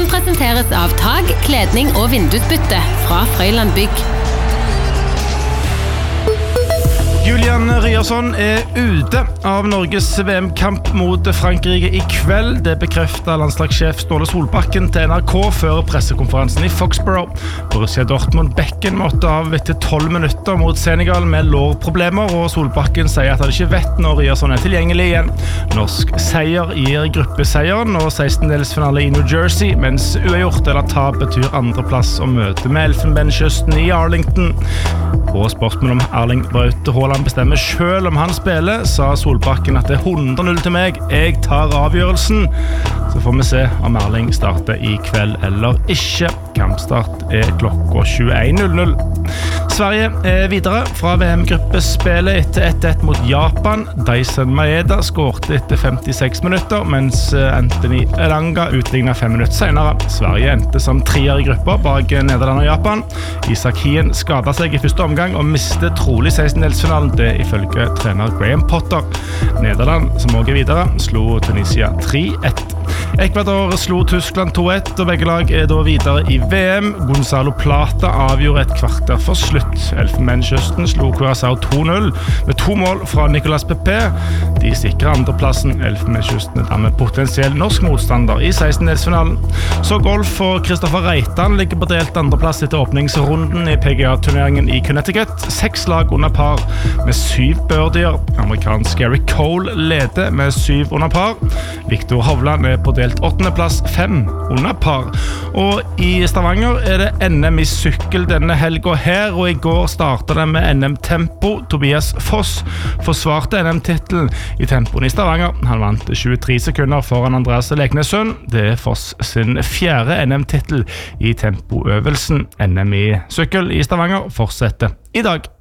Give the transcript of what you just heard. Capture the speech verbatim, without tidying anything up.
presenteres av tag, kledning og vindusbytte fra Frøyland Bygg. Julian Ryerson er ute av Norges V M-kamp mot Frankrike i kveld. Det bekreftet landslagssjef Ståle Solbakken til N R K før pressekonferansen i Foxborough. Borussia Dortmund Bekken måtte av etter tolv minutter mot Senegal med lårproblemer, og Solbakken sier at han ikke vet når Ryerson er tilgjengelig igjen. Norsk seier gir gruppeseieren og sekstendedelsfinale i New Jersey, mens uavgjort eller tap betyr andreplass og møte med Elfenbenskysten i Arlington. På spørsmål om Erling Braut Haaland bestemmer selv om han spiller, sa Solbakken at det er hundre null til meg. Jeg tar avgjørelsen. Så får vi se om Erling starter i kveld eller ikke. Kampstart er klokka tjueen null null. Sverige er videre fra V M-gruppespillet etter ett ett mot Japan. Dyson Maeda skårte etter femtiseks minutter, mens Anthony Elanga utlignet fem minutter senere. Sverige endte som trier i gruppa bak Nederland og Japan. Isak Hien skadet seg i første omgang og mistet trolig sekstendedelsfinalen, det ifølge trener Graham Potter. Nederland, som også er videre, slo Tunisia tre ett. Ecuador slo Tyskland to ett, og begge lag er da videre i V M. Gonzalo Plata avgjorde et kvarter for slutt. Elfenbenskysten slo Curaçao to null med to mål fra Nicolas Pepe. De sikrer andreplassen. Elfenbenskysten er dermed potensiell norsk motstander i sekstendedelsfinalen. Så golf og Kristoffer Reitan ligger på delt andreplass etter åpningsrunden i P G A-turneringen i Connecticut. Seks lag under par med syv birdier. Amerikansk Gary Cole leder med syv under par. Victor Hovland er på delt åttende plass, fem under par. Og i Stavanger er det N M i sykkel denne helgen her, og i går startet det med N M-tempo. Tobias Foss forsvarte N M-titlen i tempoen i Stavanger. Han vant tjuetre sekunder foran Andreas Leknessøn. Det er Foss sin fjerde N M-titel i tempoøvelsen. N M i sykkel i Stavanger fortsetter i dag.